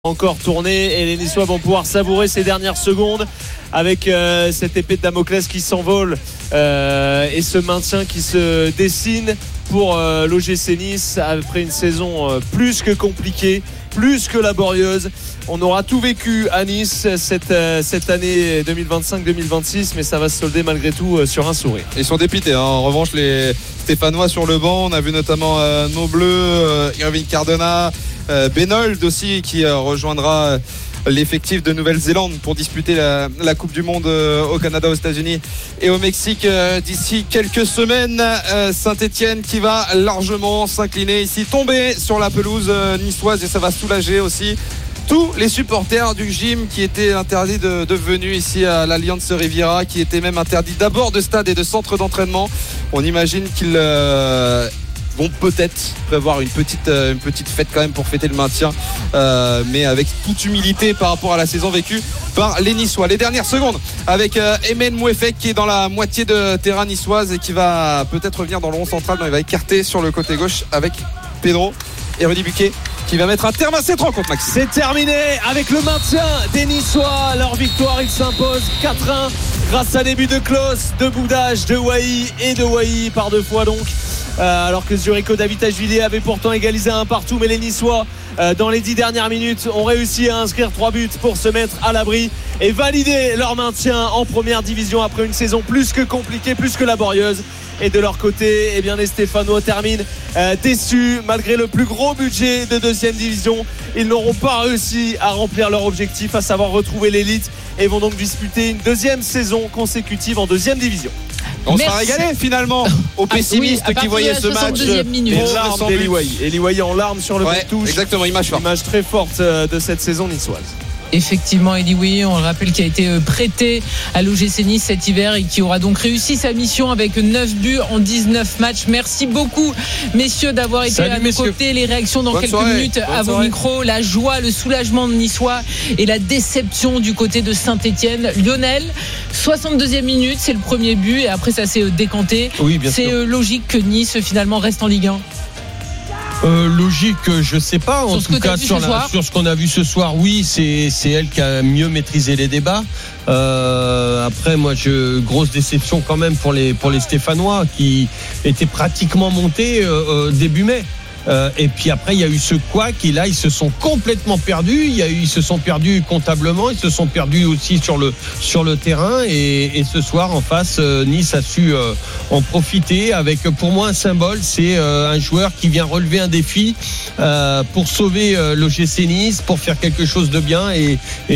Encore tourné et les Niçois vont pouvoir savourer ces dernières secondes avec cette épée de Damoclès qui s'envole et ce maintien qui se dessine pour l'OGC Nice après une saison plus que compliquée, plus que laborieuse. On aura tout vécu à Nice cette année 2025-2026, mais ça va se solder malgré tout sur un sourire. Ils sont dépités, hein. En revanche, les Stéphanois sur le banc, on a vu notamment nos Bleus, Irving Cardona, Benold aussi qui rejoindra l'effectif de Nouvelle-Zélande pour disputer la Coupe du Monde au Canada, aux États-Unis et au Mexique d'ici quelques semaines. Saint-Etienne qui va largement s'incliner ici, tomber sur la pelouse niçoise, et ça va soulager aussi tous les supporters du gym qui étaient interdits de venue ici à l'Alliance Riviera, qui étaient même interdits d'abord de stade et de centre d'entraînement. On imagine qu'ils vont peut-être prévoir une petite fête quand même pour fêter le maintien, mais avec toute humilité par rapport à la saison vécue par les Niçois. Les dernières secondes avec Emen Mouefek qui est dans la moitié de terrain niçoise et qui va peut-être revenir dans le rond central. Non, il va écarter sur le côté gauche avec Pedro et Rudy Buquet qui va mettre un terme à cette rencontre, Maxime. C'est terminé avec le maintien des Niçois. Leur victoire, ils s'imposent 4-1 grâce à des buts de Klos, de Boudage, de Wai et de Wai par deux fois donc. Alors que Zuricho Davitashvili avait pourtant égalisé un partout, mais les Niçois dans les 10 dernières minutes ont réussi à inscrire 3 buts pour se mettre à l'abri et valider leur maintien en première division après une saison plus que compliquée, plus que laborieuse. Et de leur côté, eh bien, les Stéphanois terminent déçus malgré le plus gros budget de deuxième division. Ils n'auront pas réussi à remplir leur objectif, à savoir retrouver l'élite, et vont donc disputer une deuxième saison consécutive en deuxième division. On sera régalé finalement aux pessimistes qui voyaient ce match. Les larmes d'Eli Wai en larmes sur le banc de touche. Exactement, image très forte de cette saison niçoise. Effectivement, Eli Wai, on le rappelle, qui a été prêté à l'OGC Nice cet hiver et qui aura donc réussi sa mission avec 9 buts en 19 matchs. Merci beaucoup, messieurs, d'avoir été à nos côtés. Les réactions dans quelques minutes à vos micros. La joie, le soulagement de Niçois et la déception du côté de Saint-Etienne. Lionel, 62e minute, c'est le premier but et après ça s'est décanté. Oui, bien c'est sûr. Logique que Nice finalement reste en Ligue 1. Logique, je sais pas. En tout cas, sur ce qu'on a vu ce soir, oui, c'est elle qui a mieux maîtrisé les débats. Après, moi, grosse déception quand même pour les Stéphanois qui étaient pratiquement montés début mai. Et puis après il y a eu ce couac et là ils se sont complètement perdus. Ils se sont perdus comptablement, ils se sont perdus aussi sur le terrain et ce soir en face Nice a su en profiter avec, pour moi, un symbole, c'est un joueur qui vient relever un défi pour sauver l'OGC Nice, pour faire quelque chose de bien et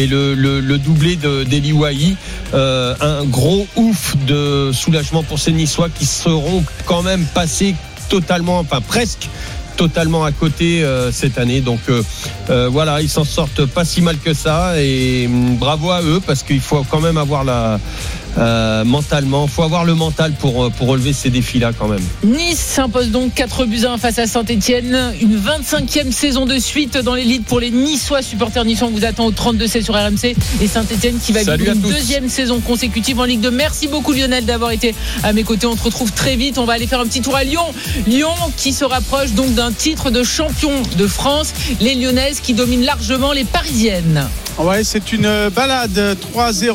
le doublé d'Eli Wai, un gros ouf de soulagement pour ces Niçois qui seront quand même passés totalement, enfin presque totalement à côté cette année. Donc voilà, ils s'en sortent pas si mal que ça et bravo à eux parce qu'il faut quand même avoir mentalement, faut avoir le mental pour relever ces défis-là quand même. Nice s'impose donc 4-1 face à Saint-Etienne. Une 25e saison de suite dans l'élite pour les Niçois. Supporters niçois, on vous attend au 32C sur RMC. Et Saint-Etienne qui va vivre une deuxième saison consécutive en Ligue 2. Merci beaucoup Lionel d'avoir été à mes côtés. On se retrouve très vite. On va aller faire un petit tour à Lyon. Lyon qui se rapproche donc d'un titre de champion de France. Les Lyonnaises qui dominent largement les Parisiennes. Ouais, c'est une balade 3-0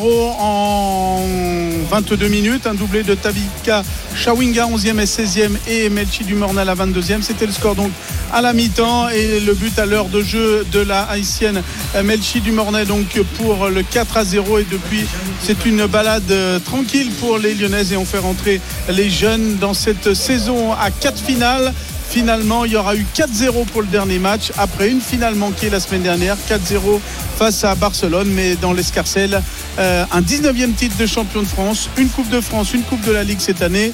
en 22 minutes, un doublé de Tabika Chawinga 11e et 16e et Melchi Dumornay à la 22e. C'était le score donc à la mi-temps et le but à l'heure de jeu de la haïtienne Melchi Dumornay donc pour le 4-0 et depuis c'est une balade tranquille pour les Lyonnaises et on fait rentrer les jeunes dans cette saison à 4 finales. Finalement, il y aura eu 4-0 pour le dernier match après une finale manquée la semaine dernière, 4-0 face à Barcelone, mais dans l'escarcelle, un 19e titre de champion de France, une Coupe de France, une Coupe de la Ligue cette année.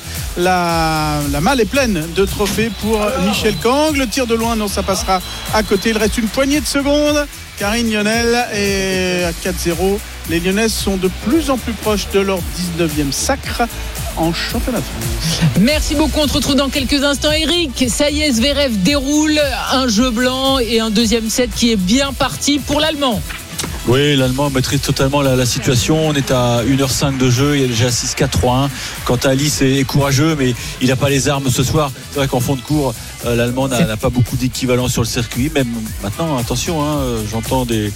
La malle est pleine de trophées pour Michel Kang. Le tir de loin, non, ça passera à côté. Il reste une poignée de secondes. Karine Lionel est à 4-0. Les Lyonnaises sont de plus en plus proches de leur 19e sacre en championnat de France. Merci beaucoup, on se retrouve dans quelques instants. Eric, ça y est, Zverev déroule un jeu blanc et un deuxième set qui est bien parti pour l'Allemand. Oui, l'Allemand maîtrise totalement la situation. On est à 1h05 de jeu, il y a déjà 6-4, 3-1. Quant à Alice est courageux, mais il n'a pas les armes ce soir. C'est vrai qu'en fond de cours, l'Allemand n'a pas beaucoup d'équivalent sur le circuit. Même maintenant, attention, j'entends des